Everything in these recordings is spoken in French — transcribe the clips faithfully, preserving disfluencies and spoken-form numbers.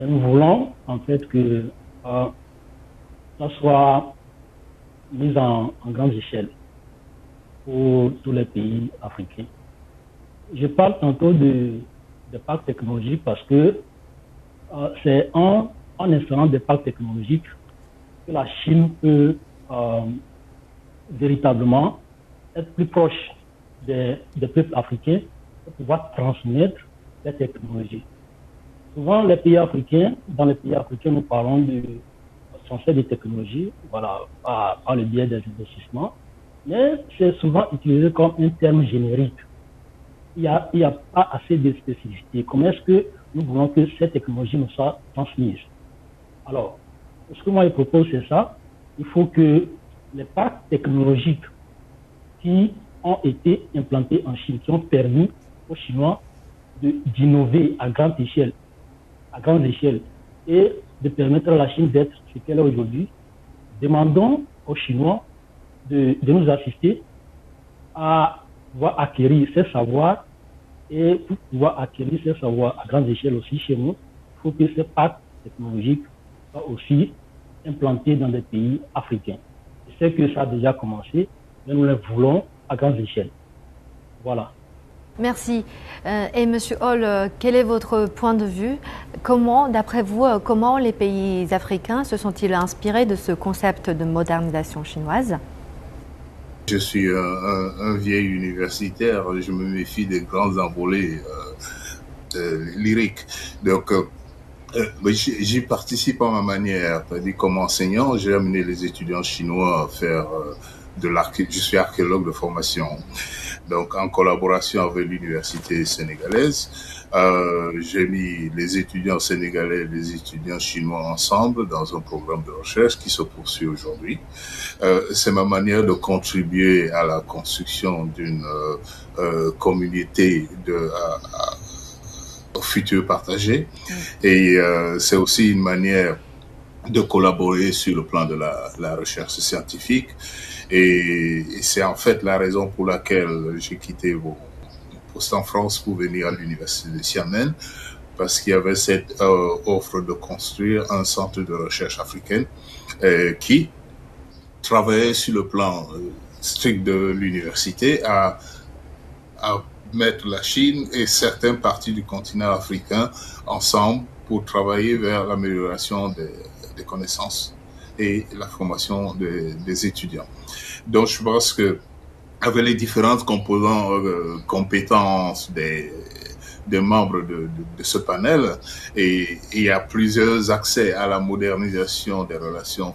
Nous voulons en fait que euh, ça soit mis en, en grande échelle pour tous les pays africains. Je parle tantôt de, de parcs technologiques parce que euh, c'est en, en instaurant des parcs technologiques que la Chine peut euh, véritablement être plus proche des, des peuples africains pour pouvoir transmettre les technologies. Souvent, les pays africains, dans les pays africains, nous parlons de transfert de technologies, voilà, par, par le biais des investissements, mais c'est souvent utilisé comme un terme générique. Il n'y a, il y a pas assez de spécificité. Comment est-ce que nous voulons que ces technologies nous soient transmises? Alors, ce que moi je propose, c'est ça. Il faut que les parcs technologiques qui ont été implantés en Chine, qui ont permis aux Chinois d'innover à grande échelle, à grande échelle, et de permettre à la Chine d'être ce qu'elle est aujourd'hui, demandons aux Chinois de, de nous assister à pouvoir acquérir ces savoirs, et pour pouvoir acquérir ces savoirs à grande échelle aussi chez nous, il faut que ces parcs technologiques soient aussi implantés dans des pays africains. Je sais que ça a déjà commencé, mais nous les voulons à grande échelle. Voilà. Merci. Euh, et Monsieur Hall, euh, quel est votre point de vue? Comment, d'après vous, euh, comment les pays africains se sont-ils inspirés de ce concept de modernisation chinoise? Je suis un, un, un vieil universitaire, je me méfie des grands envolées euh, euh, lyriques. Donc, euh, euh, j'y participe à ma manière. C'est-à-dire, comme enseignant, j'ai amené les étudiants chinois à faire euh, de l'archéologie. Je suis archéologue de formation. Donc, en collaboration avec l'université sénégalaise, euh, j'ai mis les étudiants sénégalais et les étudiants chinois ensemble dans un programme de recherche qui se poursuit aujourd'hui. Euh, c'est ma manière de contribuer à la construction d'une euh, euh, communauté de, à, à, au futur partagé. Mmh. Et euh, c'est aussi une manière de collaborer sur le plan de la, la recherche scientifique. Et, et c'est en fait la raison pour laquelle j'ai quitté mon poste en France pour venir à l'université de Xiamen, parce qu'il y avait cette euh, offre de construire un centre de recherche africaine euh, qui travaillait sur le plan euh, strict de l'université à, à mettre la Chine et certaines parties du continent africain ensemble pour travailler vers l'amélioration des, des connaissances et la formation des, des étudiants. Donc, je pense que avec les différentes composants, euh, compétences des, des membres de, de, de ce panel, et il y a plusieurs accès à la modernisation des relations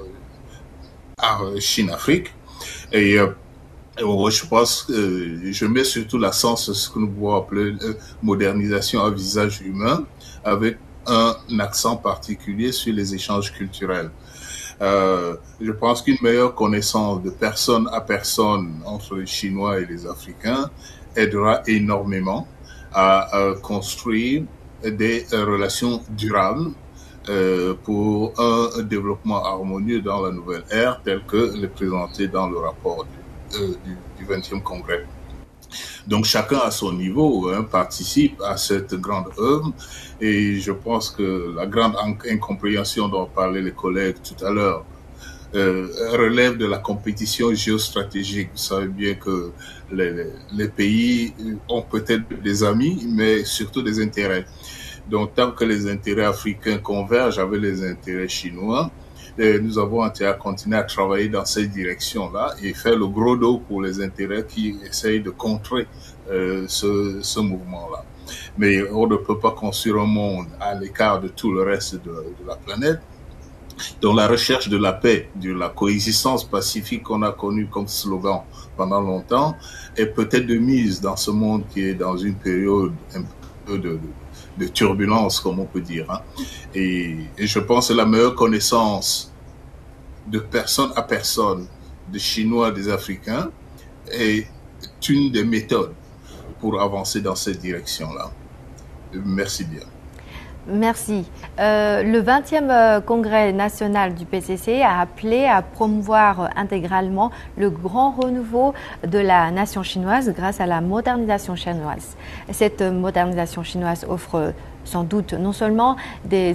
euh, Chine-Afrique. Et euh, je pense que euh, je mets surtout l'accent sur ce que nous pouvons appeler euh, modernisation à visage humain, avec un accent particulier sur les échanges culturels. Euh, je pense qu'une meilleure connaissance de personne à personne entre les Chinois et les Africains aidera énormément à, à construire des relations durables euh, pour un développement harmonieux dans la nouvelle ère tel que l'est présenté dans le rapport du, euh, du, du vingtième congrès. Donc chacun à son niveau hein, participe à cette grande œuvre et je pense que la grande incompréhension dont parlaient les collègues tout à l'heure euh, relève de la compétition géostratégique. Vous savez bien que les, les, les pays ont peut-être des amis, mais surtout des intérêts. Donc tant que les intérêts africains convergent avec les intérêts chinois, et nous avons intérêt à continuer à travailler dans cette direction-là et faire le gros dos pour les intérêts qui essayent de contrer euh, ce, ce mouvement-là. Mais on ne peut pas construire un monde à l'écart de tout le reste de, de la planète. Donc la recherche de la paix, de la coexistence pacifique qu'on a connue comme slogan pendant longtemps est peut-être de mise dans ce monde qui est dans une période un peu de, de de turbulence, comme on peut dire. Hein. Et, et je pense que la meilleure connaissance de personne à personne, de Chinois, des Africains, est une des méthodes pour avancer dans cette direction-là. Merci bien. Merci. Euh, le vingtième congrès national du P C C a appelé à promouvoir intégralement le grand renouveau de la nation chinoise grâce à la modernisation chinoise. Cette modernisation chinoise offre sans doute non seulement des